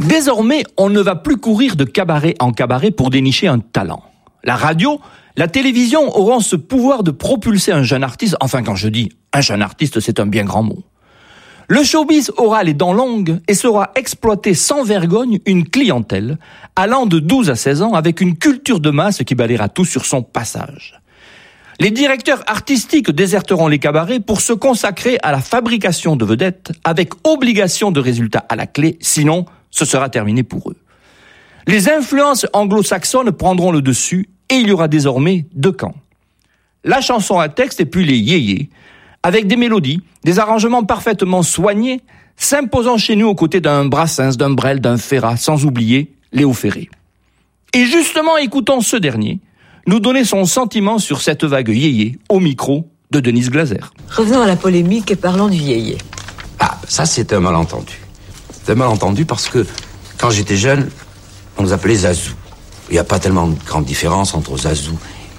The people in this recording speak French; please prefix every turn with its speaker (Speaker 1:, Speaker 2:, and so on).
Speaker 1: Désormais, on ne va plus courir de cabaret en cabaret pour dénicher un talent. La radio, la télévision auront ce pouvoir de propulser un jeune artiste. Enfin, quand je dis un jeune artiste, c'est un bien grand mot. Le showbiz aura les dents longues et saura exploiter sans vergogne une clientèle allant de 12 à 16 ans avec une culture de masse qui balayera tout sur son passage. Les directeurs artistiques déserteront les cabarets pour se consacrer à la fabrication de vedettes avec obligation de résultats à la clé, sinon ce sera terminé pour eux. Les influences anglo-saxonnes prendront le dessus et il y aura désormais deux camps. La chanson à texte et puis les yéyés, avec des mélodies, des arrangements parfaitement soignés, s'imposant chez nous aux côtés d'un Brassens, d'un Brel, d'un Ferrat, sans oublier Léo Ferré. Et justement, écoutons ce dernier nous donner son sentiment sur cette vague yéyé au micro de Denise Glaser.
Speaker 2: Revenons à la polémique et parlons du yéyé.
Speaker 3: Ah, ça c'est un malentendu. C'est un malentendu parce que quand j'étais jeune, on nous appelait Zazou. Il n'y a pas tellement de grande différence entre Zazou